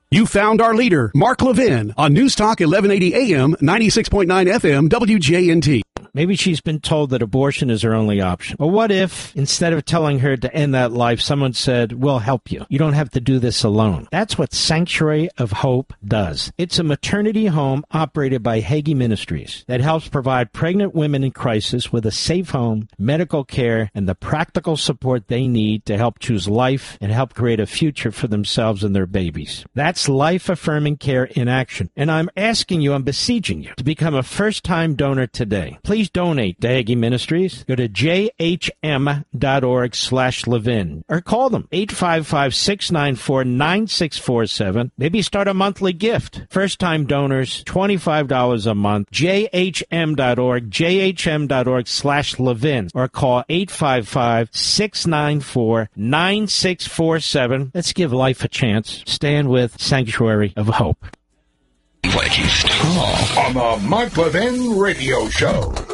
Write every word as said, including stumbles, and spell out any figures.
You found our leader, Mark Levin, on News Talk eleven eighty A M, ninety-six point nine F M, W J N T. Maybe she's been told that abortion is her only option. But what if, instead of telling her to end that life, someone said, we'll help you. You don't have to do this alone. That's what Sanctuary of Hope does. It's a maternity home operated by Hagee Ministries that helps provide pregnant women in crisis with a safe home, medical care, and the practical support they need to help choose life and help create a future for themselves and their babies. That's life-affirming care in action. And I'm asking you, I'm beseeching you, to become a first-time donor today. Please donate to Hagee Ministries. Go to j h m dot org slash Levin or call them eight five five, six nine four, nine six four seven. Maybe start a monthly gift. First-time donors, twenty-five dollars a month. j h m dot org, j h m dot org slash Levin or call eight five five, six nine four, nine six four seven. Let's give life a chance. Stand with Sanctuary of Hope. On the Mike Levin Radio Show.